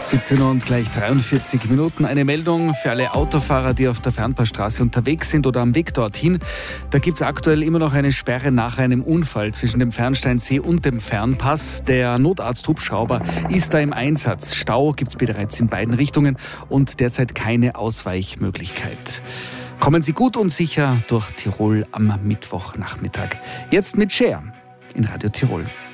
17 Uhr und gleich 43 Minuten. Eine Meldung für alle Autofahrer, die auf der Fernpassstraße unterwegs sind oder am Weg dorthin. Da gibt es aktuell immer noch eine Sperre nach einem Unfall zwischen dem Fernsteinsee und dem Fernpass. Der Notarzt-Hubschrauber ist da im Einsatz. Stau gibt es bereits in beiden Richtungen und derzeit keine Ausweichmöglichkeit. Kommen Sie gut und sicher durch Tirol am Mittwochnachmittag. Jetzt mit Cher in Radio Tirol.